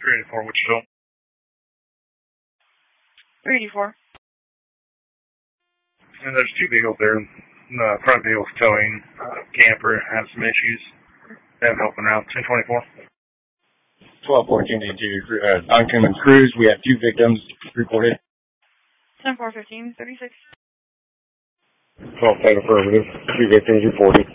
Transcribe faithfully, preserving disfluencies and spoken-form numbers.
three eighty-four, Wichita. three eighty-four. And there's two vehicles there. The front vehicle's towing. Uh, camper has some issues. They're helping out. ten twenty-four. twelve fourteen eighty-two, uh, oncoming cruise. We have two victims reported. ten four fifteen thirty-six. twelve ten affirmative. Two victims reported.